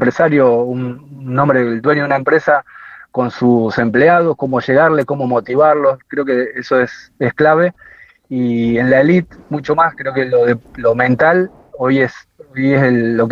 empresario, un hombre, el dueño de una empresa con sus empleados, cómo llegarle, cómo motivarlos, creo que eso es clave. Y en la elite mucho más, creo que lo mental hoy es lo que